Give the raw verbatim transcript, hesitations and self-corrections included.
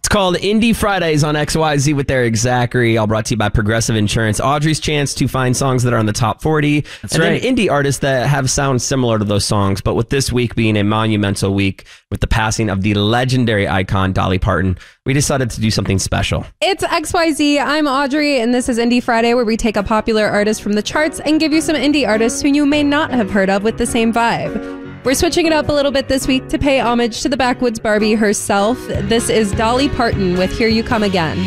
It's called Indie Fridays on X Y Z with Eric Zachary, all brought to you by Progressive Insurance. Audrey's chance to find songs that are on the top forty. That's and right. then indie artists that have sounds similar to those songs. But with this week being a monumental week with the passing of the legendary icon Dolly Parton, we decided to do something special. It's X Y Z. I'm Audrey, and this is Indie Friday, where we take a popular artist from the charts and give you some indie artists who you may not have heard of with the same vibe. We're switching it up a little bit this week to pay homage to the Backwoods Barbie herself. This is Dolly Parton with Here You Come Again.